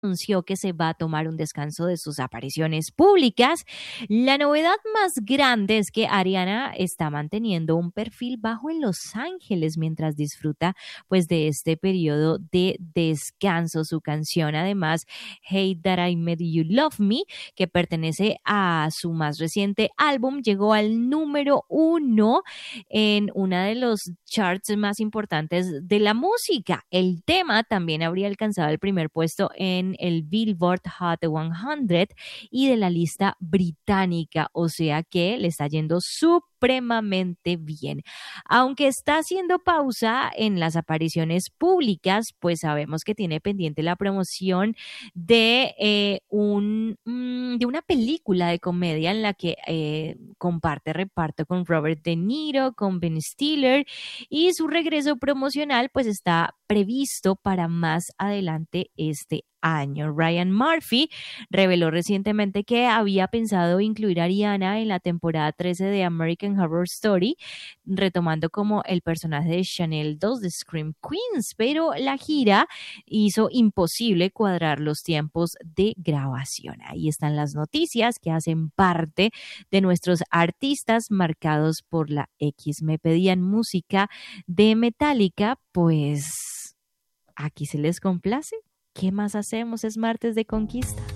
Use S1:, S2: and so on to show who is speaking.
S1: anunció que se va a tomar un descanso de sus apariciones públicas. La novedad más grande es que Ariana está manteniendo un perfil bajo en Los Ángeles mientras disfruta pues de este periodo de descanso. Su canción, además, Hate That I Made You Love Me, que pertenece a su más reciente álbum, llegó al número 1 en una de los charts más importantes de la música. El tema también habría alcanzado el primer puesto en el Billboard Hot 100 y de la lista británica, o sea que le está yendo supremamente bien. Aunque está haciendo pausa en las apariciones públicas, pues sabemos que tiene pendiente la promoción de una película de comedia en la que comparte reparto con Robert De Niro, con Ben Stiller, y su regreso promocional pues está previsto para más adelante este año. Ryan Murphy reveló recientemente que había pensado incluir a Ariana en la temporada 13 de American Horror Story, retomando como el personaje de Chanel 2 de Scream Queens, pero la gira hizo imposible cuadrar los tiempos de grabación. Ahí están las noticias que hacen parte de nuestros artistas marcados por la X. Me pedían música de Metallica, pues aquí se les complace. ¿Qué más hacemos? Es martes de conquista.